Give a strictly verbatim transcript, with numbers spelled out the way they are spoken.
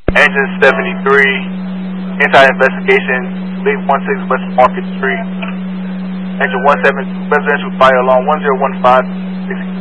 Engine seventy-three, anti-investigation, lead one six West Market Street. Engine one seven, residential fire alarm one zero one five six.